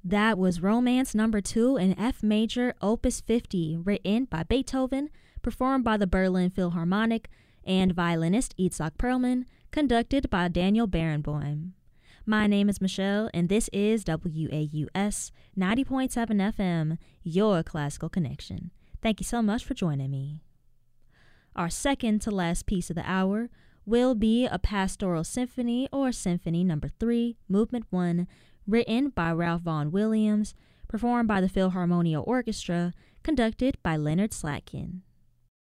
That was Romance Number 2 in F major, Opus 50, written by Beethoven, performed by the Berlin Philharmonic, and violinist Itzhak Perlman, conducted by Daniel Barenboim. My name is Michelle, and this is WAUS 90.7 FM, your classical connection. Thank you so much for joining me. Our second to last piece of the hour will be a pastoral symphony or Symphony Number 3, Movement 1, written by Ralph Vaughan Williams, performed by the Philharmonia Orchestra, conducted by Leonard Slatkin.